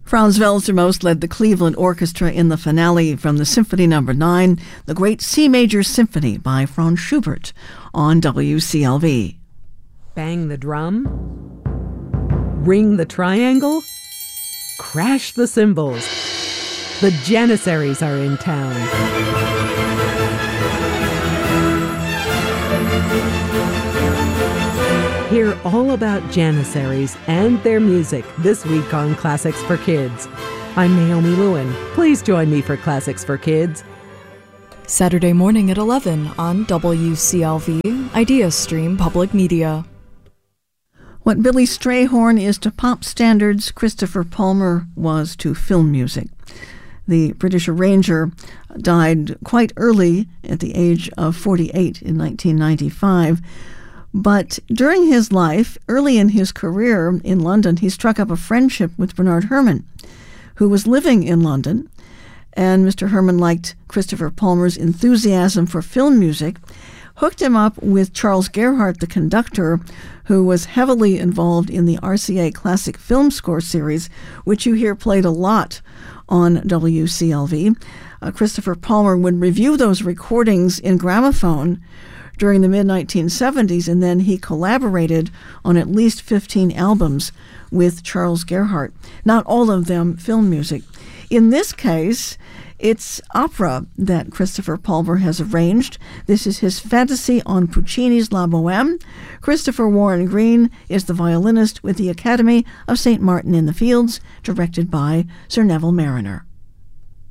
Franz Welser-Most led the Cleveland Orchestra in the finale from the Symphony No. 9, the Great C Major Symphony by Franz Schubert, on WCLV. Bang the drum, ring the triangle, crash the cymbals. The Janissaries are in town. Hear all about Janissaries and their music this week on Classics for Kids. I'm Naomi Lewin. Please join me for Classics for Kids. Saturday morning at 11 on WCLV, Idea Stream Public Media. What Billy Strayhorn is to pop standards, Christopher Palmer was to film music. The British arranger died quite early at the age of 48 in 1995. But during his life, early in his career in London, he struck up a friendship with Bernard Herrmann, who was living in London. And Mr. Herrmann liked Christopher Palmer's enthusiasm for film music, hooked him up with Charles Gerhardt, the conductor, who was heavily involved in the RCA Classic Film Score series, which you hear played a lot on WCLV. Christopher Palmer would review those recordings in gramophone during the mid-1970s, and then he collaborated on at least 15 albums with Charles Gerhardt, not all of them film music. In this case, it's opera that Christopher Palmer has arranged. This is his fantasy on Puccini's La Bohème. Christopher Warren Green is the violinist with the Academy of St. Martin in the Fields, directed by Sir Neville Marriner.